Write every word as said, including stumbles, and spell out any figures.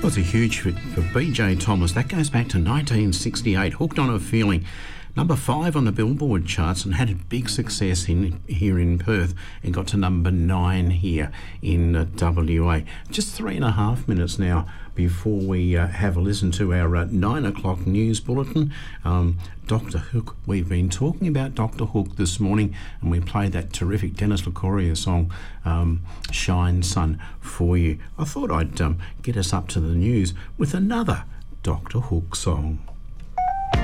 Well, it's a huge hit for B J Thomas. That goes back to nineteen sixty-eight. Hooked on a Feeling. Number five on the Billboard charts and had a big success in here in Perth and got to number nine here in uh, W A. Just three and a half minutes now before we uh, have a listen to our uh, nine o'clock news bulletin. Um, Doctor Hook. We've been talking about Doctor Hook this morning and we played that terrific Dennis LaCoria song, um, Shine Sun, for you. I thought I'd um, get us up to the news with another Doctor Hook song.